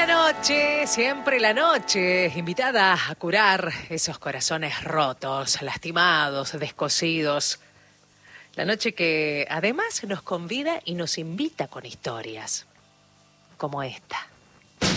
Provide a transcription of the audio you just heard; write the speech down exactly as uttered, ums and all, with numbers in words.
la noche, siempre la noche, invitada a curar esos corazones rotos, lastimados, descosidos. La noche que además nos convida y nos invita con historias como esta.